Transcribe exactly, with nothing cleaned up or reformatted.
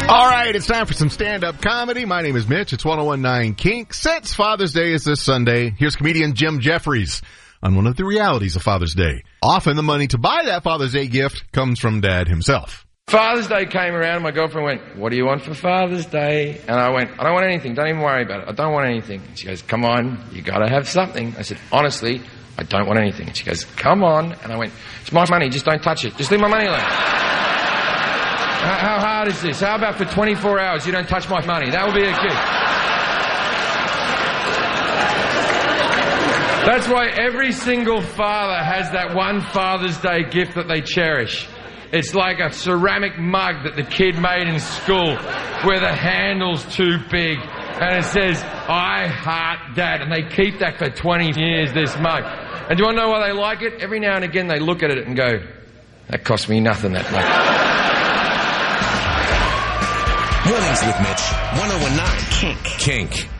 All right, it's time for some stand-up comedy. My name is Mitch. It's one oh one nine Kink. Since Father's Day is this Sunday, here's comedian Jim Jeffries on one of the realities of Father's Day. Often the money to buy that Father's Day gift comes from Dad himself. Father's Day came around and my girlfriend went, "What do you want for Father's Day?" And I went, "I don't want anything. Don't even worry about it. I don't want anything." And she goes, "Come on, you got to have something." I said, "Honestly, I don't want anything." And she goes, "Come on." And I went, "It's my money. Just don't touch it. Just leave my money alone." How hard is this? How about for twenty-four hours you don't touch my money? That would be a gift. That's why every single father has that one Father's Day gift that they cherish. It's like a ceramic mug that the kid made in school where the handle's too big and it says, "I heart Dad." And they keep that for twenty years, this mug. And do you want to know why they like it? Every now and again they look at it and go, "That cost me nothing, that mug." Mornings with Mitch, one oh one nine Kink. Kink.